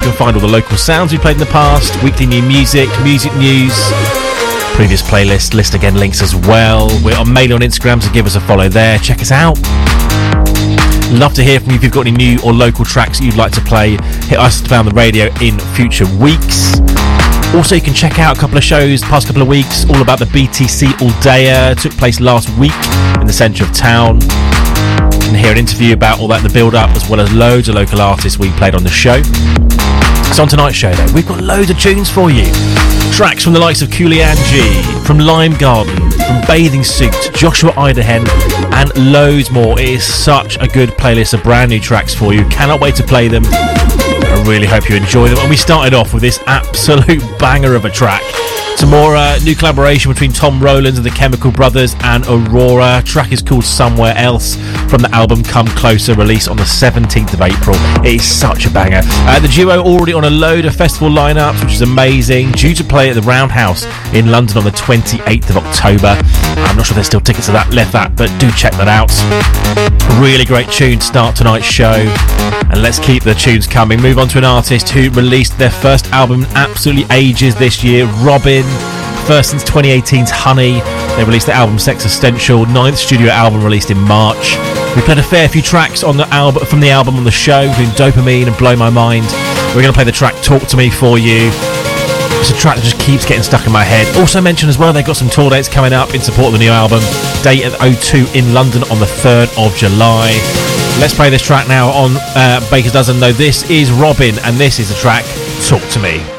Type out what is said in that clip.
can find all the local sounds we played in the past, weekly new music, music news, previous playlist, list again, links as well. We're on mainly on Instagram, so give us a follow there. Check us out. Love to hear from you if you've got any new or local tracks that you'd like to play. Hit us down the radio in future weeks. Also, you can check out a couple of shows past couple of weeks, all about the BTC All Dayer. Took place last week in the centre of town. You can hear an interview about all that in the build-up, as well as loads of local artists we played on the show. So on tonight's show, though, we've got loads of tunes for you. Tracks from the likes of Kulianji, from Lime Garden, from Bathing Suit, Joshua Idehen, and loads more. It is such a good playlist of brand new tracks for you. Cannot wait to play them. I really hope you enjoy them. And we started off with this absolute banger of a track. Some more new collaboration between Tom Rowlands and the Chemical Brothers and Aurora. Track is called Somewhere Else from the album Come Closer, released on the 17th of April. It is such a banger. The duo already on a load of festival lineups, which is amazing. Due to play at the Roundhouse in London on the 28th of October. I'm not sure there's still tickets to that left that, but do check that out. Really great tune to start tonight's show. And let's keep the tunes coming. Move on to an artist who released their first album in absolutely ages this year, Robyn. First since 2018's Honey. They released the album Sex Essential, 9th studio album released in March. We played a fair few tracks on the album from the album on the show, including Dopamine and Blow My Mind. We're going to play the track Talk To Me for you. It's a track that just keeps getting stuck in my head. Also mentioned as well, they've got some tour dates coming up in support of the new album. Date at O2 in London on the 3rd of July. Let's play this track now on Baker's Dozen. Though this is Robyn, and this is the track Talk To Me.